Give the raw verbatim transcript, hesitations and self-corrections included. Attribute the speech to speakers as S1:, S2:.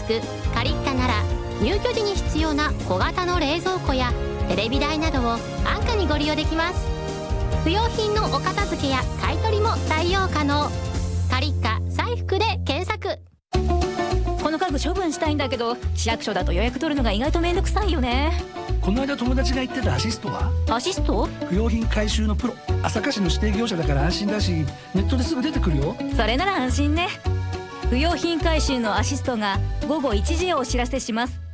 S1: クカリッカなら入居時に必要な小型の冷蔵庫やテレビ台などを安価にご利用できます。不要品のお片付けや買い取りも対応可能。カリッカ彩福で検索。
S2: この家具処分したいんだけど市役所だと予約取るのが意外とめんどくさいよね。
S3: この間友達が言ってたアシストは？
S2: アシスト？
S3: 不要品回収のプロ、朝霞市の指定業者だから安心だし、ネットですぐ出てくるよ。
S2: それなら安心ね。不要品回収のアシストがごごいちじをお知らせします。